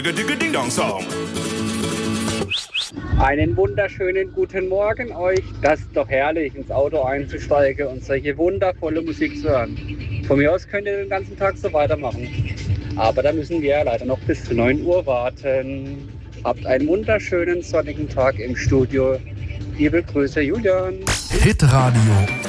Einen wunderschönen guten Morgen euch. Das ist doch herrlich, ins Auto einzusteigen und solche wundervolle Musik zu hören. Von mir aus könnt ihr den ganzen Tag so weitermachen. Aber da müssen wir leider noch bis 9 Uhr warten. Habt einen wunderschönen sonnigen Tag im Studio. Liebe Grüße, Julian. Hitradio